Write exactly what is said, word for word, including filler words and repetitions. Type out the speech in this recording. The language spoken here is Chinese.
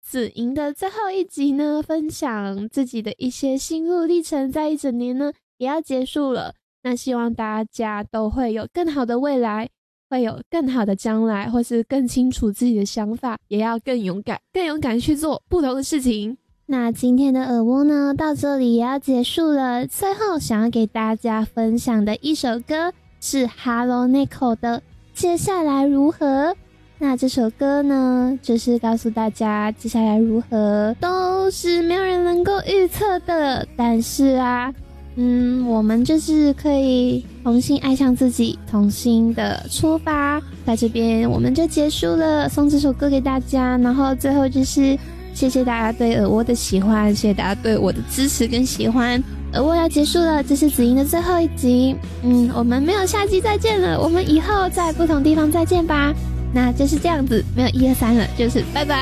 子莹的最后一集呢，分享自己的一些心路历程，在一整年呢也要结束了。那希望大家都会有更好的未来，会有更好的将来，或是更清楚自己的想法，也要更勇敢更勇敢去做不同的事情。那今天的耳蜗呢到这里也要结束了，最后想要给大家分享的一首歌是 Hello Nico 的接下来如何。那这首歌呢就是告诉大家接下来如何都是没有人能够预测的，但是啊嗯，我们就是可以重新爱上自己，重新的出发。在这边我们就结束了，送这首歌给大家，然后最后就是谢谢大家对耳蜗的喜欢，谢谢大家对我的支持跟喜欢。耳蜗要结束了，这是子莹的最后一集，嗯，我们没有下集再见了，我们以后在不同地方再见吧。那就是这样子，没有一二三了，就是拜拜。